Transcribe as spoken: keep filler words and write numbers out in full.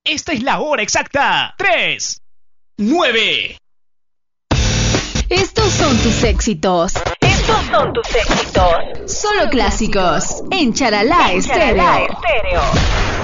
Esta es la hora exacta. Tres, nueve. Estos son tus éxitos. Estos son tus éxitos. Solo clásicos en Charalá Estéreo. Estéreo.